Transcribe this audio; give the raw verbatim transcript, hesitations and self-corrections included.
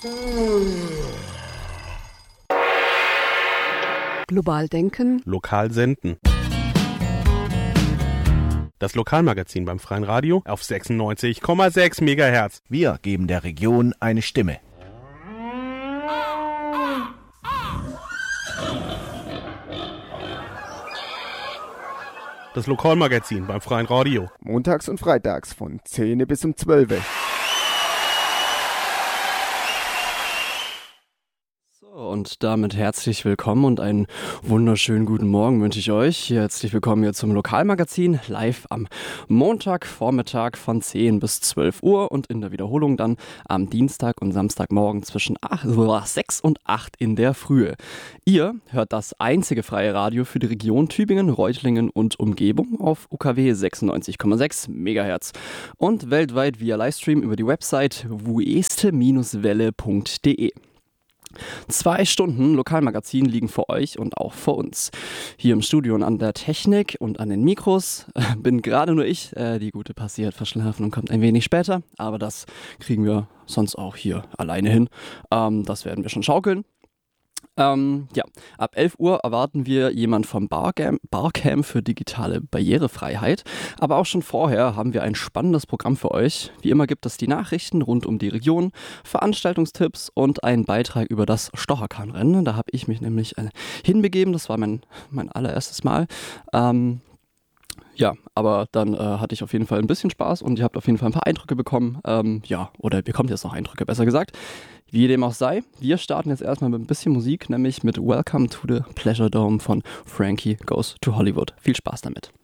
Global denken. Lokal senden. Das Lokalmagazin beim Freien Radio auf sechsundneunzig Komma sechs Megahertz. Wir geben der Region eine Stimme. Das Lokalmagazin beim Freien Radio. Montags und freitags von zehn bis um zwölf. Und damit herzlich willkommen und einen wunderschönen guten Morgen wünsche ich euch. Herzlich willkommen hier zum Lokalmagazin, live am Montagvormittag von zehn bis zwölf Uhr und in der Wiederholung dann am Dienstag und Samstagmorgen zwischen sechs und acht in der Frühe. Ihr hört das einzige freie Radio für die Region Tübingen, Reutlingen und Umgebung auf U K W sechsundneunzig Komma sechs Megahertz und weltweit via Livestream über die Website wueste welle punkt de. Zwei Stunden Lokalmagazin liegen vor euch und auch vor uns. Hier im Studio und an der Technik und an den Mikros äh, bin gerade nur ich. Äh, die gute Passi hat verschlafen und kommt ein wenig später. Aber das kriegen wir sonst auch hier alleine hin. Ähm, das werden wir schon schaukeln. Ähm, ja, ab elf Uhr erwarten wir jemand vom Barcamp, Barcamp für digitale Barrierefreiheit. Aber auch schon vorher haben wir ein spannendes Programm für euch. Wie immer gibt es die Nachrichten rund um die Region, Veranstaltungstipps und einen Beitrag über das Stocherkahnrennen. Da habe ich mich nämlich äh, hinbegeben. Das war mein, mein allererstes Mal. Ähm, Ja, aber dann äh, hatte ich auf jeden Fall ein bisschen Spaß und ihr habt auf jeden Fall ein paar Eindrücke bekommen. Ähm, ja, oder bekommt jetzt noch Eindrücke, besser gesagt. Wie dem auch sei, wir starten jetzt erstmal mit ein bisschen Musik, nämlich mit Welcome to the Pleasure Dome von Frankie Goes to Hollywood. Viel Spaß damit.